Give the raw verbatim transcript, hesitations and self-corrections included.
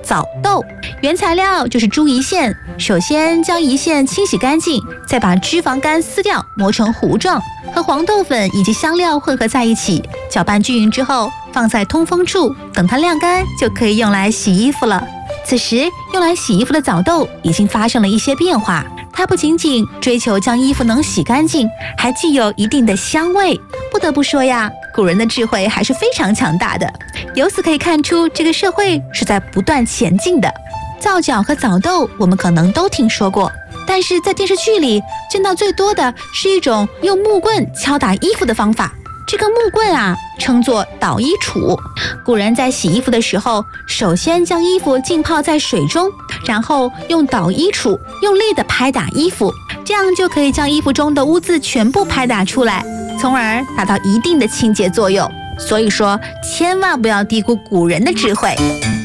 早豆。原材料就是猪胰腺，首先将胰腺清洗干净，再把脂肪肝撕掉，磨成糊状，和黄豆粉以及香料混合在一起，搅拌均匀之后，放在通风处，等它晾干就可以用来洗衣服了。此时用来洗衣服的早豆已经发生了一些变化，它不仅仅追求将衣服能洗干净，还具有一定的香味。不得不说呀，古人的智慧还是非常强大的，由此可以看出这个社会是在不断前进的。皂角和早豆我们可能都听说过，但是在电视剧里见到最多的是一种用木棍敲打衣服的方法。这个木棍啊，称作捣衣杵。古人在洗衣服的时候，首先将衣服浸泡在水中，然后用捣衣杵用力地拍打衣服，这样就可以将衣服中的污渍全部拍打出来，从而达到一定的清洁作用。所以说，千万不要低估古人的智慧。